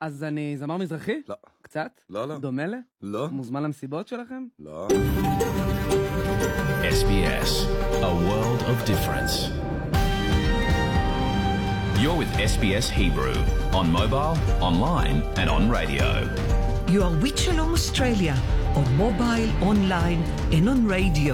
אז אני זמר מזרחי? לא. קצת? לא. דומה ל? לא. מוזמן למסיבות שלכם? לא. SBS, a world of difference. You're with SBS Hebrew, on mobile, online and on radio. You are with Shalom Australia, on mobile, online and on radio.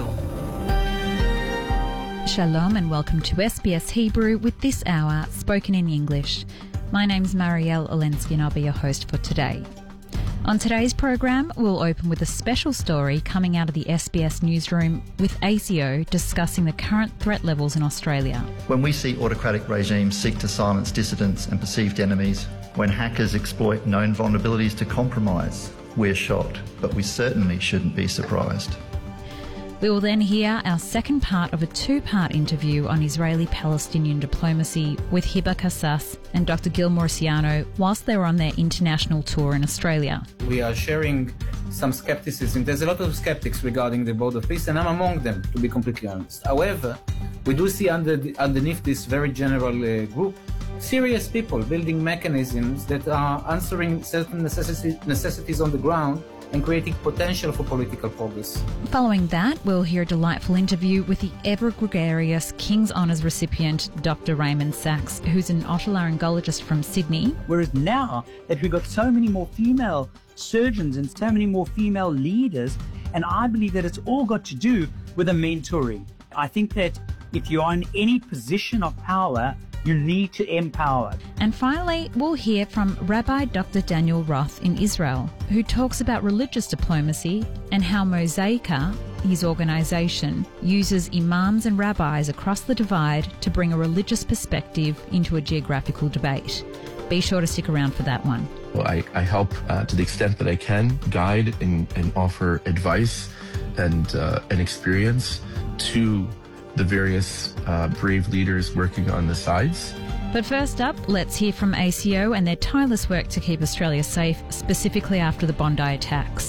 Shalom and welcome to SBS Hebrew with this hour spoken in English. My name's Marielle Olensky and I'll be your host for today. On today's program, we'll open with a special story coming out of the SBS newsroom with ASIO discussing the current threat levels in Australia. When we see autocratic regimes seek to silence dissidents and perceived enemies, when hackers exploit known vulnerabilities to compromise, we're shocked, but we certainly shouldn't be surprised. We will then hear our second part of a two-part interview on Israeli-Palestinian diplomacy with Hiba Kassas and Dr. Gil Mauriciano whilst they were on their international tour in Australia. We are sharing some skepticism. There's a lot of skeptics regarding the Board of Peace, and I'm among them, to be completely honest. However, we do see underneath this very general group serious people building mechanisms that are answering certain necessities on the ground and creating potential for political progress. Following that, we'll hear a delightful interview with the ever-gregarious King's Honours recipient, Dr. Raymond Sachs, who's an otolaryngologist from Sydney. Whereas now that we've got so many more female surgeons and so many more female leaders, and I believe that it's all got to do with a mentoring. I think that if you are in any position of power, you need to empower. And finally, we'll hear from Rabbi Dr. Daniel Roth in Israel, who talks about religious diplomacy and how Mosaica, his organisation, uses imams and rabbis across the divide to bring a religious perspective into a geographical debate. Be sure to stick around for that one. Well, I help to the extent that I can guide and offer advice and experience to the various brave leaders working on the sides. But first up, let's hear from ASIO and their tireless work to keep Australia safe, specifically after the Bondi attacks.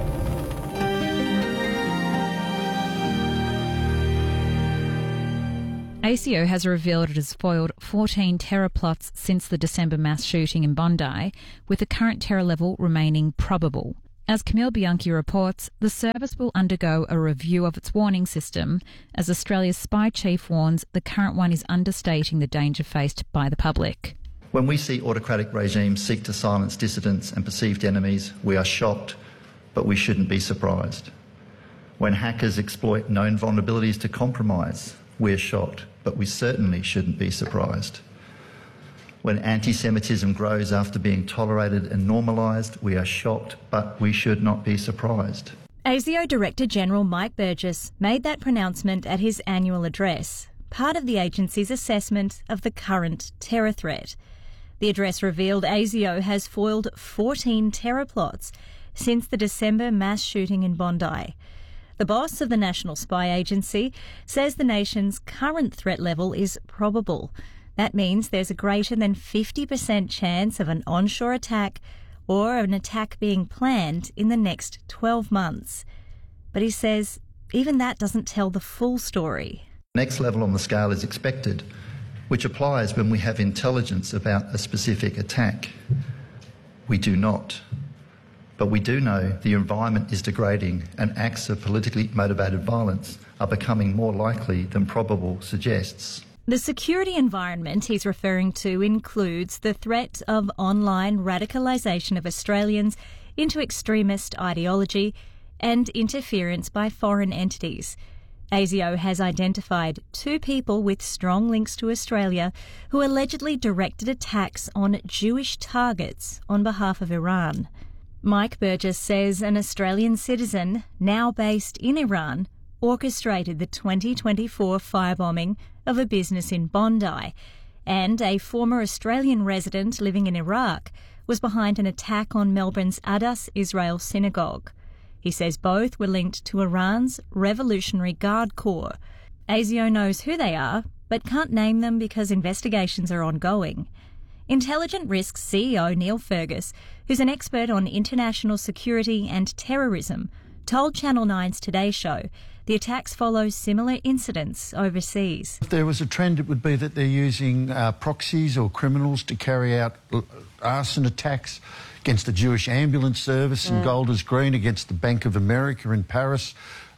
ASIO has revealed it has foiled 14 terror plots since the December mass shooting in Bondi, with the current terror level remaining probable. As Camille Bianchi reports, the service will undergo a review of its warning system, as Australia's spy chief warns the current one is understating the danger faced by the public. When we see autocratic regimes seek to silence dissidents and perceived enemies, we are shocked, but we shouldn't be surprised. When hackers exploit known vulnerabilities to compromise, we're shocked, but we certainly shouldn't be surprised. When anti-Semitism grows after being tolerated and normalised, we are shocked, but we should not be surprised. ASIO Director General Mike Burgess made that pronouncement at his annual address, part of the agency's assessment of the current terror threat. The address revealed ASIO has foiled 14 terror plots since the December mass shooting in Bondi. The boss of the National Spy Agency says the nation's current threat level is probable. That means there's a greater than 50% chance of an onshore attack or an attack being planned in the next 12 months. But he says even that doesn't tell the full story. Next level on the scale is expected, which applies when we have intelligence about a specific attack. We do not. But we do know the environment is degrading and acts of politically motivated violence are becoming more likely than probable suggests. The security environment he's referring to includes the threat of online radicalisation of Australians into extremist ideology and interference by foreign entities. ASIO has identified 2 people with strong links to Australia who allegedly directed attacks on Jewish targets on behalf of Iran. Mike Burgess says an Australian citizen, now based in Iran, orchestrated the 2024 firebombing of a business in Bondi, and a former Australian resident living in Iraq was behind an attack on Melbourne's Adas Israel Synagogue. He says both were linked to Iran's Revolutionary Guard Corps. ASIO knows who they are, but can't name them because investigations are ongoing. Intelligent Risks CEO Neil Fergus, who's an expert on international security and terrorism, told Channel 9's Today Show The attacks follow similar incidents overseas. If there was a trend, it would be that they're using proxies or criminals to carry out arson attacks against the Jewish ambulance service in Golders Green, against the Bank of America in Paris.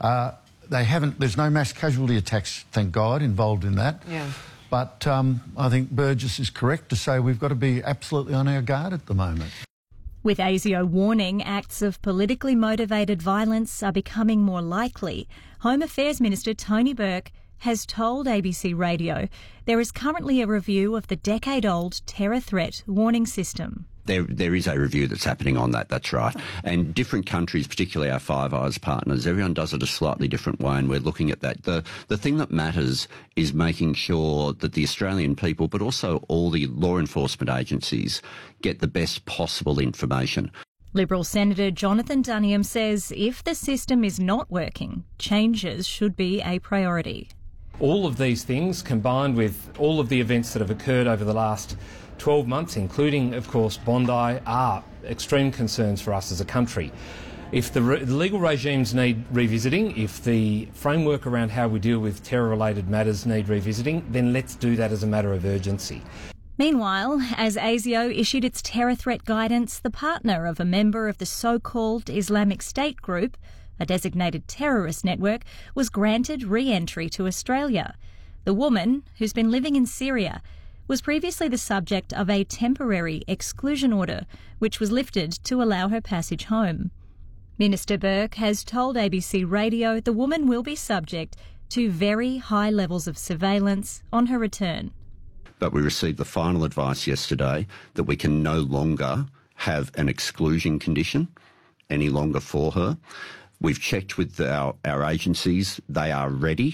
There's no mass casualty attacks, thank God, involved in that. Yeah. But I think Burgess is correct to say we've got to be absolutely on our guard at the moment. With ASIO warning acts of politically motivated violence are becoming more likely, Home Affairs Minister Tony Burke has told ABC Radio there is currently a review of the decade-old terror threat warning system. There is a review that's happening on that, that's right. And different countries, particularly our Five Eyes partners, everyone does it a slightly different way, and we're looking at that. The thing that matters is making sure that the Australian people, but also all the law enforcement agencies, get the best possible information. Liberal Senator Jonathan Duniam says if the system is not working, changes should be a priority. All of these things, combined with all of the events that have occurred over the last 12 months, including, of course, Bondi, are extreme concerns for us as a country. If the legal regimes need revisiting, if the framework around how we deal with terror-related matters need revisiting, then let's do that as a matter of urgency. Meanwhile, as ASIO issued its terror threat guidance, the partner of a member of the so-called Islamic State group, a designated terrorist network, was granted re-entry to Australia. The woman, who's been living in Syria, was previously the subject of a temporary exclusion order, which was lifted to allow her passage home. Minister Burke has told ABC Radio the woman will be subject to very high levels of surveillance on her return. But we received the final advice yesterday that we can no longer have an exclusion condition any longer for her. We've checked with our agencies. They are ready.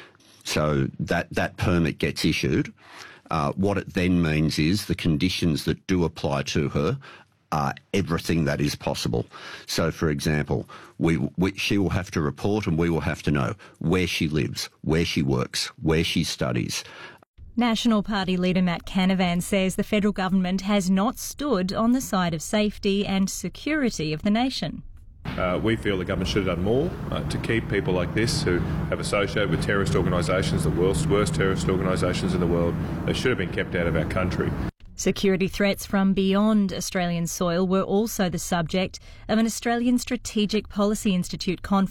So that permit gets issued. What it then means is the conditions that do apply to her are everything that is possible. So, for example, she will have to report and we will have to know where she lives, where she works, where she studies. National Party leader Matt Canavan says the federal government has not stood on the side of safety and security of the nation. We feel the government should have done more to keep people like this who have associated with terrorist organisations, the worst terrorist organisations in the world. They should have been kept out of our country. Security threats from beyond Australian soil were also the subject of an Australian Strategic Policy Institute conference.